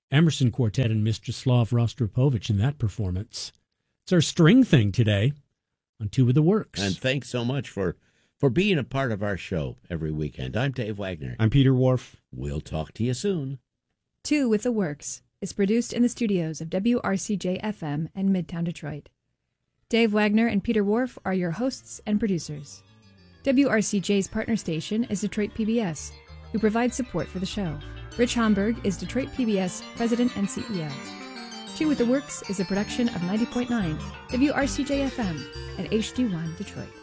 Emerson Quartet and Mstislav Rostropovich in that performance. It's our string thing today on Two with the Works. And thanks so much for being a part of our show every weekend. I'm Dave Wagner. I'm Peter Wharf. We'll talk to you soon. Two with the Works is produced in the studios of WRCJ-FM in Midtown Detroit. Dave Wagner and Peter Wharf are your hosts and producers. WRCJ's partner station is Detroit PBS, who provides support for the show. Rich Homburg is Detroit PBS President and CEO. Two with the Works is a production of 90.9 WRCJ-FM and HD1 Detroit.